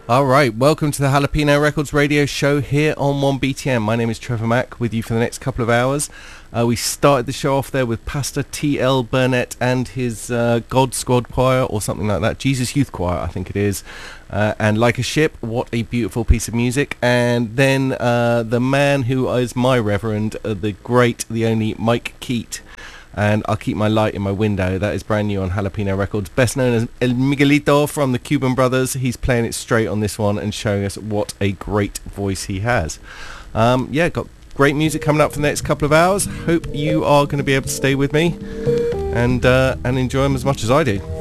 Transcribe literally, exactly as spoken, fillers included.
All right, welcome to the Jalapeno Records radio show here on one B T M. My name is Trevor Mack, with you for the next couple of hours. Uh, we started the show off there with Pastor T L Burnett and his uh, God Squad Choir, or something like that. Jesus Youth Choir, I think it is. Uh, and Like a Ship, what a beautiful piece of music. And then uh, the man who is my reverend, uh, the great, the only Mike Keat. And I'll Keep My Light in My Window. That is brand new on Jalapeno Records, best known as El Miguelito from the Cuban Brothers. He's playing it straight on this one and showing us what a great voice he has. Um, yeah, got great music coming up for the next couple of hours. Hope you are going to be able to stay with me and uh, and enjoy them as much as I do.